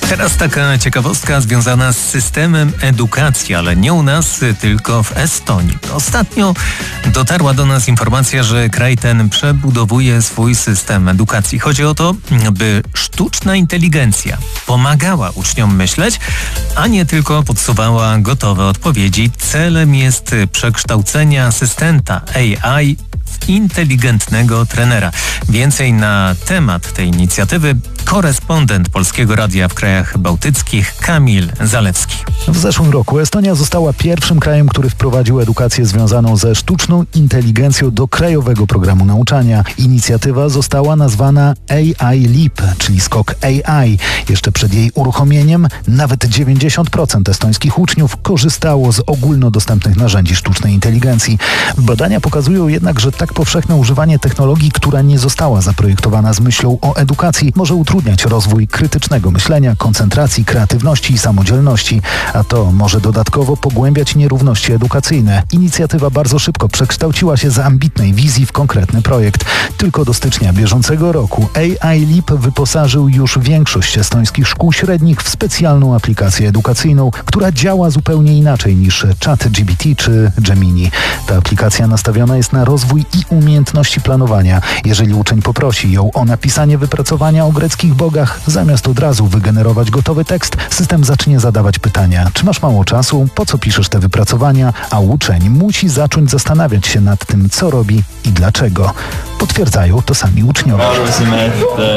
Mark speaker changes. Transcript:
Speaker 1: Teraz taka ciekawostka związana z systemem edukacji, ale nie u nas, tylko w Estonii. Ostatnio dotarła do nas informacja, że kraj ten przebudowuje swój system edukacji. Chodzi o to, by sztuczna inteligencja pomagała uczniom myśleć, a nie tylko podsuwała gotowe odpowiedzi. Celem jest przekształcenia asystenta AI w inteligentnego trenera. Więcej na temat tej inicjatywy korespondent Polskiego Radia w krajach bałtyckich Kamil Zalewski.
Speaker 2: W zeszłym roku Estonia została pierwszym krajem, który wprowadził edukację związaną ze sztuczną inteligencją do krajowego programu nauczania. Inicjatywa została nazwana AI Leap, czyli skok AI. Jeszcze przed jej uruchomieniem nawet 90% estońskich uczniów korzystało z ogólnodostępnych narzędzi sztucznej inteligencji. Badania pokazują jednak, że tak powszechne używanie technologii, która nie została zaprojektowana z myślą o edukacji, może utrudniać rozwój krytycznego myślenia, koncentracji, kreatywności i samodzielności, a to może dodatkowo pogłębiać nierówności edukacyjne. Inicjatywa bardzo szybko przekształciła się z ambitnej wizji w konkretny projekt. Tylko do stycznia bieżącego roku AI Leap wyposażył już większość estońskich szkół średnich w specjalną aplikację edukacyjną, która działa zupełnie inaczej niż ChatGPT czy Gemini. Ta aplikacja nastawiona jest na rozwój i umiejętności planowania. Jeżeli uczeń poprosi ją o napisanie wypracowania o greckich bogach, zamiast od razu wygenerować gotowy tekst, system zacznie zadawać pytania: czy masz mało czasu, po co piszesz te wypracowania, a uczeń musi zacząć zastanawiać się nad tym, co robi i dlaczego. Potwierdzają to sami uczniowie.